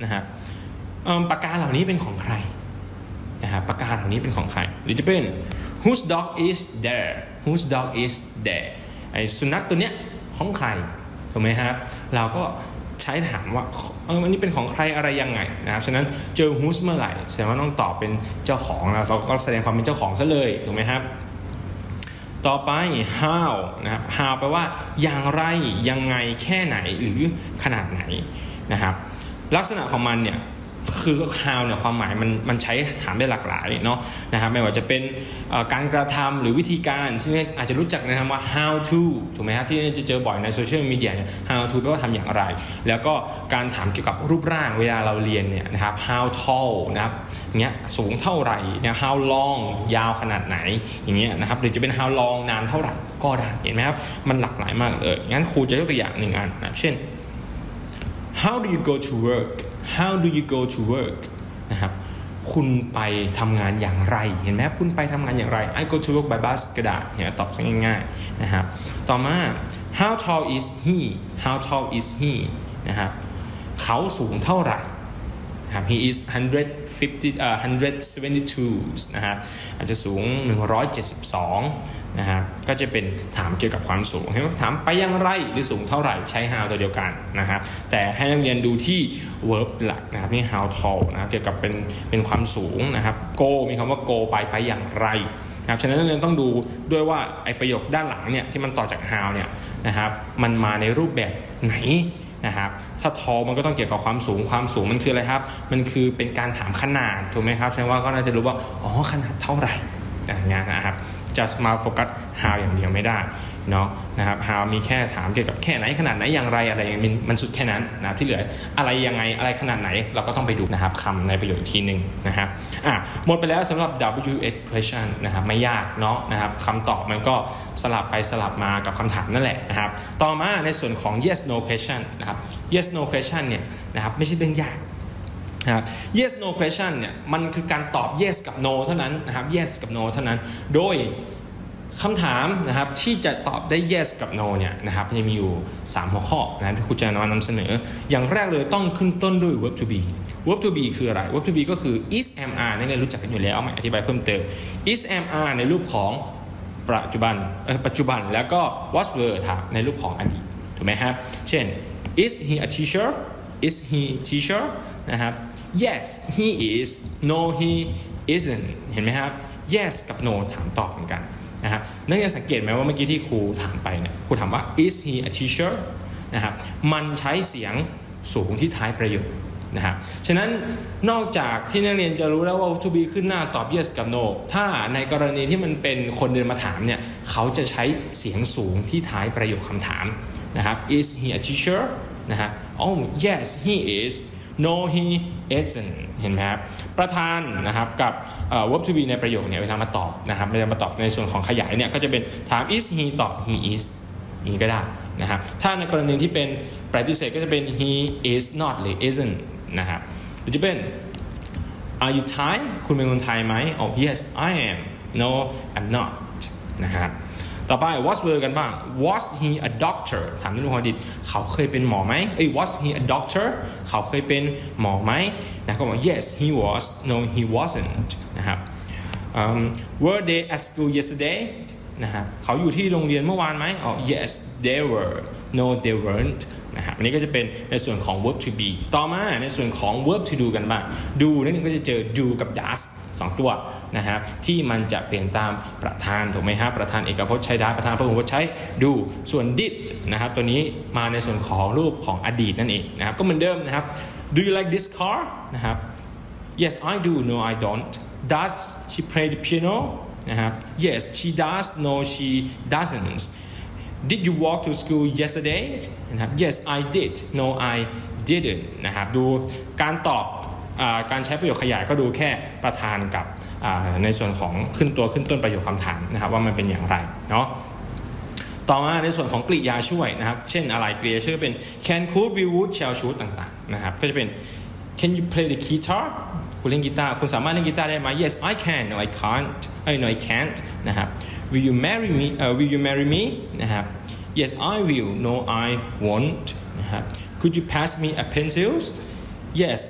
นะครับปากกาเหล่านี้เป็นของใครนะครับปากกาเหล่านี้เป็นของใครหรือจะเป็น whose dog is there whose dog is there ไอ้สุนัขตัวเนี้ยของใครถูกไหมครับเราก็ใช้ถามว่าอันนี้เป็นของใครอะไรยังไงนะครับฉะนั้นเจอ whose เมื่อไหร่แสดงว่าต้องตอบเป็นเจ้าของแล้วเราก็แสดงความเป็นเจ้าของซะเลยถูกไหมครับต่อไป how นะครับ how แปลว่าอย่างไรยังไงแค่ไหนหรือขนาดไหนนะครับลักษณะของมันเนี่ยคือ how เนี่ยความหมายมันใช้ถามได้หลากหลายเนาะนะครับไม่ว่าจะเป็นการกระทำหรือวิธีการซึ่งอาจจะรู้จักนะครับว่า how to ถูกไหมครับที่จะเจอบ่อยในโซเชียลมีเดียเนี่ย how to แปลว่าทำอย่างไรแล้วก็การถามเกี่ยวกับรูปร่างเวลาเราเรียนเนี่ยนะครับ how tall นะครับอย่างเงี้ยสูงเท่าไหร่เนี่ย how long ยาวขนาดไหนอย่างเงี้ยนะครับหรือจะเป็น how long นานเท่าไหร่ก็ได้เห็นไหมครับมันหลากหลายมากเลยงั้นครูจะยกตัวอย่างหนึ่งอันนะเช่น how do you go to work how do you go to work นะครับคุณไปทำงานอย่างไรเห็นไหมคุณไปทำงานอย่างไร I go to work by bus ก็ได้เนี่ยตอบง่ายๆนะครับต่อมา how tall is he how tall is he นะครับเขาสูงเท่าไหร่นะครับ he is 172นะครับอาจจะสูง172นะครับก็จะเป็นถามเกี่ยวกับความสูงให้ถามไปอย่างไรหรือสูงเท่าไหร่ใช้ how ตัวเดียวกันนะครับแต่ให้นักเรียนดูที่ verb หลักนะครับนี่ how tall นะครับเกี่ยวกับเป็นความสูงนะครับ go มีคำว่า go ไปอย่างไรนะครับฉะนั้นนักเรียนต้องดูด้วยว่าไอประโยคด้านหลังเนี่ยที่มันต่อจาก how เนี่ยนะครับมันมาในรูปแบบไหนนะครับถ้า tall มันก็ต้องเกี่ยวกับความสูงมันคืออะไรครับมันคือเป็นการถามขนาดถูกไหมครับแสดงว่าก็น่าจะรู้ว่าอ๋อขนาดเท่าไหร่อย่างเงี้ยนะครับจะมาโฟกัส how อย่างเดียวไม่ได้เนาะนะครับ how มีแค่ถามเกี่ยวกับแค่ไหนขนาดไหนอย่างไรอะไรอย่างมันสุดแค่นั้นนะครับที่เหลืออะไรยังไงอะไรขนาดไหนเราก็ต้องไปดูนะครับคำในประโยคทีนึงนะครับหมดไปแล้วสำหรับ WH question นะครับไม่ยากเนาะนะครับคำตอบมันก็สลับไปสลับมากับคำถามนั่นแหละนะครับต่อมาในส่วนของ yes no question นะครับ yes no question เนี่ยนะครับไม่ใช่เรื่องยากนะครับ yes no question เนี่ยมันคือการตอบ yes กับ no เท่านั้นนะครับ yes กับ no เท่านั้นโดยคำถามนะครับที่จะตอบได้ yes กับ no เนี่ยนะครับจะมีอยู่3หัวข้อนะที่ครูจะนำเสนออย่างแรกเลยต้องขึ้นต้นด้วย verb to be verb to be คืออะไร verb to be ก็คือ is am are นี่รู้จักกันอยู่แล้วไม่อธิบายเพิ่มเติม is am are ในรูปของปัจจุบันแล้วก็ was were ในรูปของอดีตถูกไหมครับเช่น is he a teacher is he teacher นะครับ yes he is no he isn't เห็นไหมครับ yes กับ no ถามตอบเหมือนกันนะครับนักเรียนสังเกตไหมว่าเมื่อกี้ที่ครูถามไปเนี่ยครูถามว่า is he a teacher นะครับมันใช้เสียงสูงที่ท้ายประโยคนะครับฉะนั้นนอกจากที่นักเรียนจะรู้แล้วว่า to be ขึ้นหน้าตอบ yes กับ no ถ้าในกรณีที่มันเป็นคนเดินมาถามเนี่ยเขาจะใช้เสียงสูงที่ท้ายประโยคคำถามนะครับ is he a teacher นะครับ oh yes he is no he isn't เห็นไหมครับประธานนะครับกับ verb to be ในประโยคเนี่ยเวลามาตอบนะครับเวลามาตอบในส่วนของขยายเนี่ยก็จะเป็นถาม is he ตอบ he is นี้ก็ได้นะครับถ้าในกรณีที่เป็นปฏิเสธก็จะเป็น he is not หรือ isn't นะครับหรือจะเป็น are you Thai คุณเป็นคนไทยไหม oh yes I am no I'm not นะครับต่อไป was were กันบ้าง was he a doctor ถามในเรื่องของอดีตเขาเคยเป็นหมอไหมwas he a doctor เขาเคยเป็นหมอไหมนะก็บอก yes he was no he wasn't นะครับwere they at school yesterday นะครับเขาอยู่ที่โรงเรียนเมื่อวานไหมyes they were no they weren't นะครับอันนี้ก็จะเป็นในส่วนของ verb to be ต่อมาในส่วนของ verb to do กันบ้าง do นั่นก็จะเจอ do กับ does 2ตัวนะครับที่มันจะเปลี่ยนตามประธานถูกไหมครับประธานเอกพจน์ใช้ does ประธานพหูพจน์ใช้ do ส่วน did นะครับตัวนี้มาในส่วนของรูปของอดีตนั่นเองนะครับก็เหมือนเดิมนะครับ do you like this car นะครับ yes I do no I don't does she play the piano นะครับ yes she does no she doesn't did you walk to school yesterday นะครับ yes I did no I didn't นะครับดูการตอบการใช้ประโยคขยายก็ดูแค่ประธานกับในส่วนของขึ้นต้นประโยคคำถามนะครับว่ามันเป็นอย่างไรเนาะต่อมาในส่วนของกริยาช่วยนะครับเช่นอะไรกริยาช่วยเป็น can could will would shall should ต่างๆนะครับก็จะเป็น can you play the guitar คุณเล่นกีตาร์คุณสามารถเล่นกีตาร์ได้ไหม yes I can no I can't no I can't นะครับ will you marry me นะครับ yes I will no I won't นะครับ could you pass me a pencil yes